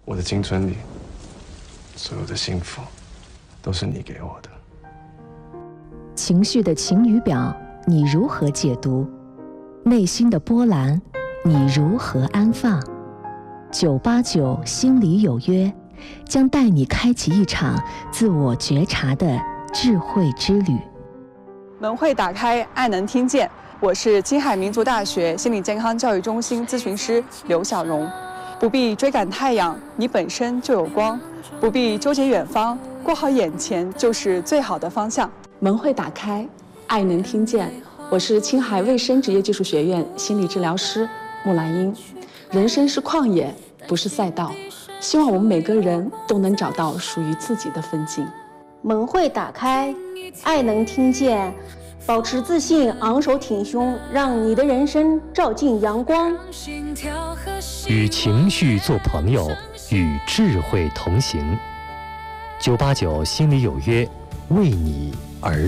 我的青春里，所有的幸福，都是你给我的。 情绪的晴雨表，你如何解读？内心的波澜，你如何安放？989心里有约，将带你开启一场自我觉察的智慧之旅。 门会打开，爱能听见。我是青海民族大学心理健康教育中心咨询师刘晓荣。不必追赶太阳，你本身就有光；不必纠结远方，过好眼前就是最好的方向。 门会打开，爱能听见。我是青海卫生职业技术学院心理治疗师木兰英。人生是旷野，不是赛道。希望我们每个人都能找到属于自己的风景。 门会打开，爱能听见。保持自信，昂首挺胸，让你的人生照进阳光。 与情绪做朋友，与智慧同行。989心里有约，为你而